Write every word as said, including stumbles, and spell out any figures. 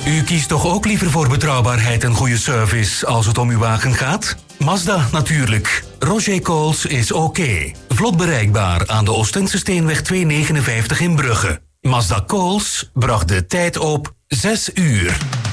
U kiest toch ook liever voor betrouwbaarheid en goede service als het om uw wagen gaat? Mazda natuurlijk. Roger Coles is oké. Vlot bereikbaar aan de Oostense Steenweg tweehonderdnegenenvijftig in Brugge. Mazda Coles bracht de tijd op zes uur.